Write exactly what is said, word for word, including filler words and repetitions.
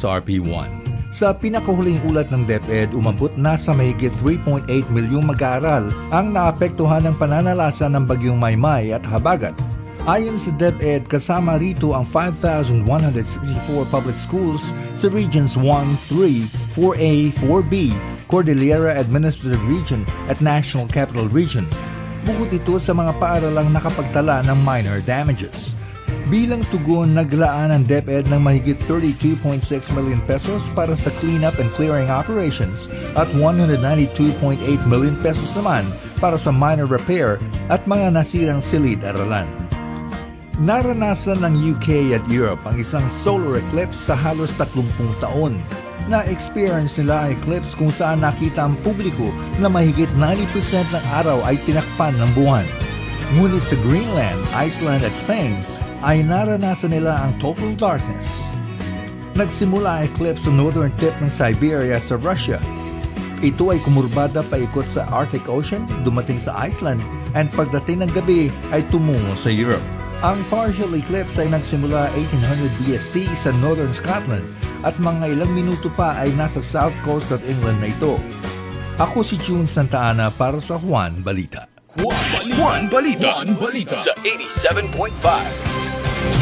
sa R P one. Sa pinakahuling ulat ng DepEd, umabot na sa mahigit three point eight milyong mag-aaral ang naapektuhan ng pananalasa ng bagyong Maymay at Habagat. Ayon sa DepEd, kasama rito ang five thousand one hundred sixty-four public schools sa Regions one, three, four A, four B, Cordillera Administrative Region at National Capital Region. Bukod ito sa mga paaralang nakapagtala ng minor damages. Bilang tugon, naglaan ang DepEd ng mahigit thirty-two point six million pesos para sa cleanup and clearing operations at one hundred ninety-two point eight million pesos naman para sa minor repair at mga nasirang silid-aralan. Naranasan ng U K at Europe ang isang solar eclipse sa halos tatlumpung taon. Na-experience nila ang eclipse kung saan nakita ang publiko na mahigit ninety percent ng araw ay tinakpan ng buwan. Ngunit sa Greenland, Iceland at Spain, ay naranasan nila ang total darkness. Nagsimula ang eclipse sa northern tip ng Siberia sa Russia. Ito ay kumurbada paikot sa Arctic Ocean, dumating sa Iceland, and pagdating ng gabi ay tumungo sa Europe. Ang partial eclipse ay nagsimula eighteen hundred B S T sa northern Scotland at mga ilang minuto pa ay nasa south coast of England na ito. Ako si June Santa Ana para sa Juan Balita. Juan Balita, Juan Balita, Juan Balita sa eighty-seven point five.